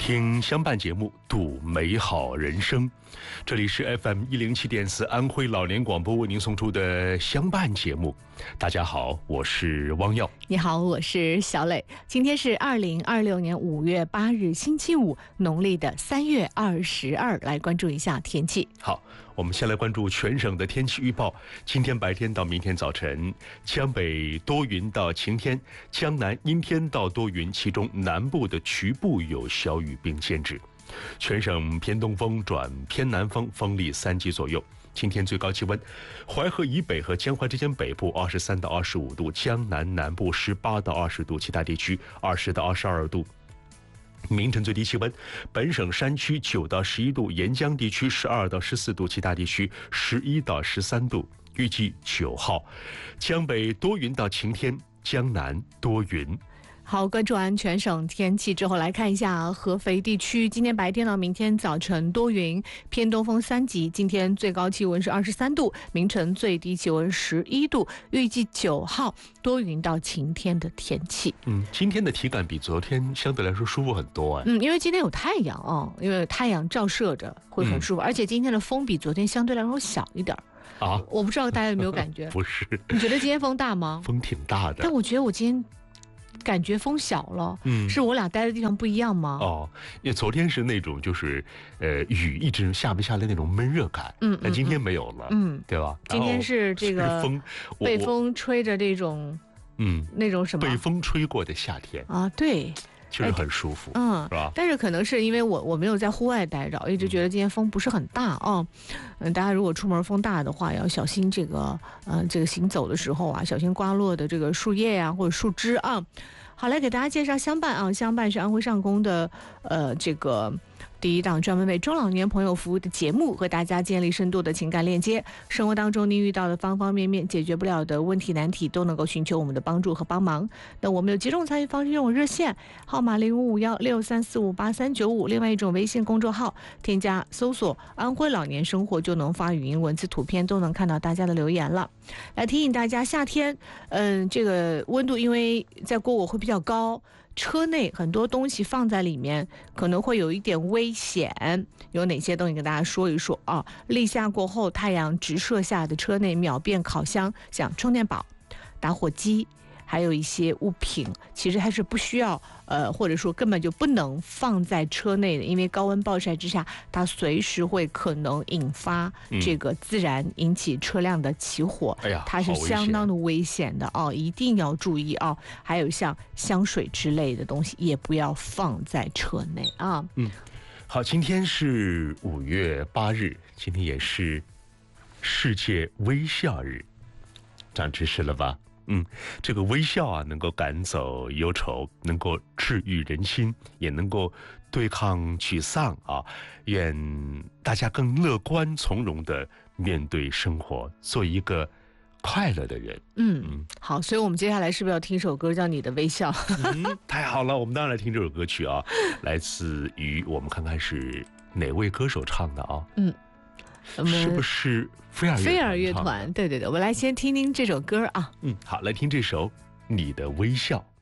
听相伴节目，度美好人生。这里是 FM107.4 安徽老年广播为您送出的相伴节目。大家好，我是汪耀。 你好，我是小磊。今天是2026年5月8日星期五，农历的3月22，来关注一下天气。 好，我们先来关注全省的天气预报。今天白天到明天早晨，江北多云到晴天，江南阴天到多云，其中南部的局部有小雨并间至。全省偏东风转偏南风，风力3级左右。今天最高气温，淮河以北和江淮之间北部23到25度，江南南部18到20度，其他地区20到22度。明晨最低气温，本省山区9到11度，沿江地区12到14度，其他地区11到13度。预计9号，江北多云到晴天，江南多云。 好，关注完全省天气之后，来看一下合肥地区。今天白天到明天早晨多云，偏东风3级。今天最高气温是23度，明晨最低气温11度。预计9号多云到晴天的天气。 今天的体感比昨天相对来说舒服很多因为今天有太阳哦，因为太阳照射着会很舒服，而且今天的风比昨天相对来说小一点啊。 我不知道大家有没有感觉？ 不是， 你觉得今天风大吗？ 风挺大的， 但我觉得我今天感觉风小了，是我俩待的地方不一样吗？ 因为昨天是那种就是雨一直下不下来那种闷热感，但今天没有了，对吧？ 今天是这个风被风吹着这种，那种什么？ 被风吹过的夏天啊，对。 就是很舒服，是吧？ 但是可能是因为我没有在户外待着，一直觉得今天风不是很大啊。大家如果出门风大的话，要小心这个行走的时候啊，小心刮落的这个树叶啊或者树枝啊。好，来给大家介绍相伴啊，相伴是安徽上工的这个第一档专门为中老年朋友服务的节目，和大家建立深度的情感链接。生活当中您遇到的方方面面解决不了的问题难题，都能够寻求我们的帮助和帮忙。那我们有几种参与方式，用热线号码055163458395，另外一种微信公众号添加搜索安徽老年生活，就能发语音文字图片，都能看到大家的留言了。来提醒大家，夏天这个温度因为在过午会比较高，车内很多东西放在里面可能会有一点危险，有哪些东西跟大家说一说啊？立夏过后太阳直射下的车内秒变烤箱，像充电宝、打火机，还有一些物品，其实还是不需要或者说根本就不能放在车内的，因为高温暴晒之下，它随时会可能引发这个自燃，引起车辆的起火，它是相当的危险的哦，一定要注意哦。还有像香水之类的东西也不要放在车内啊。 好，今天是5月8日，今天也是世界微笑日，长知识了吧？这个微笑啊，能够赶走忧愁，能够治愈人心，也能够对抗沮丧啊。愿大家更乐观从容的面对生活，做一个快乐的人。 好，所以我们接下来是不是要听首歌叫《你的微笑》？ 太好了，我们当然来听这首歌曲啊，来自于我们看看是哪位歌手唱的啊？是不是飞儿乐团？ 对，我来先听听这首歌啊。 好，来听这首《你的微笑》。